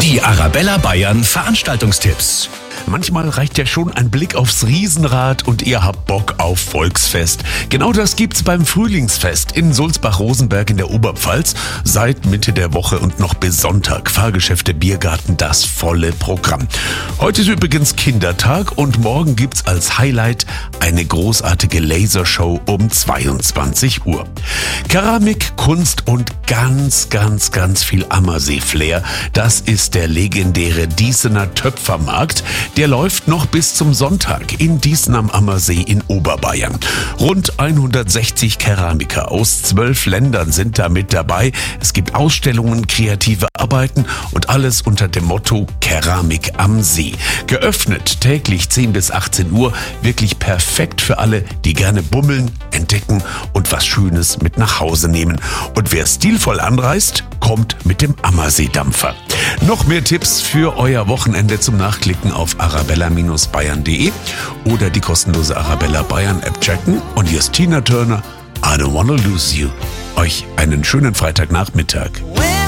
Die Arabella Bayern Veranstaltungstipps. Manchmal reicht ja schon ein Blick aufs Riesenrad und ihr habt Bock auf Volksfest. Genau das gibt's beim Frühlingsfest in Sulzbach-Rosenberg in der Oberpfalz. Seit Mitte der Woche und noch bis Sonntag. Fahrgeschäfte, Biergarten, das volle Programm. Heute ist übrigens Kindertag und morgen gibt's als Highlight eine großartige Lasershow um 22 Uhr. Keramik, Kunst und ganz viel Ammersee-Flair. Das ist der legendäre Diesener Töpfermarkt. Der läuft noch bis zum Sonntag in Diesen am Ammersee in Oberbayern. Rund 160 Keramiker aus 12 Ländern sind da mit dabei. Es gibt Ausstellungen, kreative Arbeiten und alles unter dem Motto Keramik am See. Geöffnet täglich 10 bis 18 Uhr. Wirklich perfekt für alle, die gerne bummeln, entdecken und was Schönes mit nach Hause nehmen. Und wer stilvoll anreist, kommt mit dem Ammersee-Dampfer. Noch mehr Tipps für euer Wochenende zum Nachklicken auf arabella-bayern.de oder die kostenlose Arabella Bayern App checken. Und hier ist Tina Turner, I don't wanna lose you. Euch einen schönen Freitagnachmittag.